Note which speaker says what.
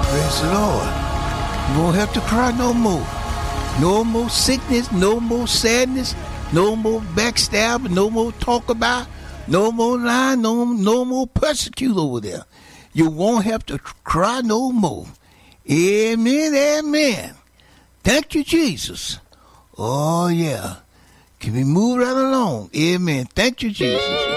Speaker 1: Praise the Lord. You won't have to cry no more. No more sickness, no more sadness, no more backstabbing, no more talk about, no more lying, no more persecute over there. You won't have to cry no more. Amen, amen. Thank you, Jesus. Oh, yeah. Can we move right along? Amen. Thank you, Jesus.